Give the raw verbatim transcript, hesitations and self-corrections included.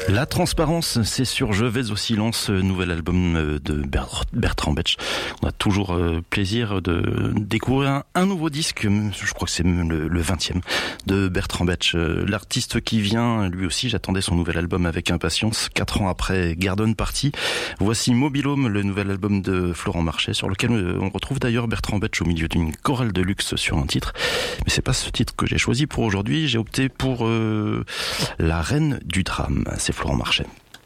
La transparence, c'est sur Je vais au silence, nouvel album de Bertrand Betsch. On a toujours plaisir de découvrir un nouveau disque, je crois que c'est le vingtième de Bertrand Betsch. L'artiste qui vient, lui aussi, j'attendais son nouvel album avec impatience, quatre ans après Garden Party. Voici Mobilhome, le nouvel album de Florent Marchais, sur lequel on retrouve d'ailleurs Bertrand Betsch au milieu d'une chorale de luxe sur un titre. Mais c'est pas ce titre que j'ai choisi pour aujourd'hui, j'ai opté pour euh, La Reine du Drame. C'est Florent Marchais.